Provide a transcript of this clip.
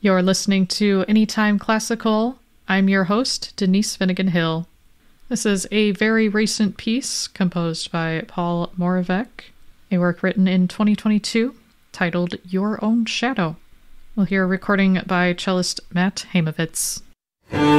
You're listening to Anytime Classical. I'm your host, Denise Finnegan Hill. This is a very recent piece composed by Paul Moravec, a work written in 2022 titled Your Own Shadow. We'll hear a recording by cellist Matt Heimovitz.